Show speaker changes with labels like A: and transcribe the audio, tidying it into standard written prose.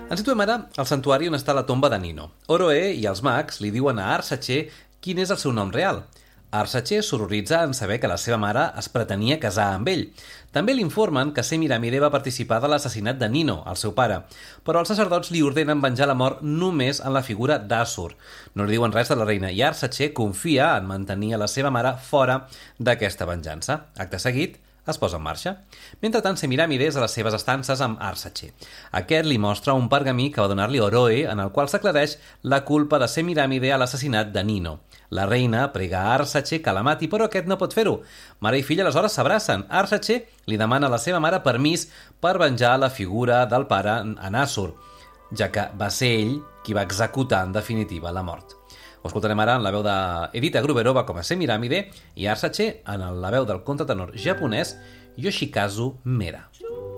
A: Ens situem ara al santuari on està la tomba de Nino. Oroe i els mags li diuen a Arsace quin és el seu nom real. Arsace s'horroritza en saber que la seva mare es pretenia casar amb ell. També li informen que Semiramide va participar de l'assassinat de Nino, el seu pare, però els sacerdots li ordenen venjar la mort només en la figura d'Asur. No li diuen res de la reina i Arsace confia en mantenir a la seva mare fora d'aquesta venjança. Acte seguit, es posa en marxa. Mentrestant, Semiramide és a les seves estances amb Arsace. Aquest li mostra un pergamí que va donar-li Oroe, en el qual s'aclareix la culpa de Semiramide a l'assassinat de Nino. La reina prega a Arsace que la mati, però aquest no pot fer-ho. Mare i filla aleshores s'abracen. Arsace li demana a la seva mare permís per venjar la figura del pare en Asur, ja que va ser ell qui va executar en definitiva la mort. Ho escoltarem ara en la veu d'Edita Gruberova com a Semiramide i Arsace en la veu del contratenor japonès Yoshikazu Mera.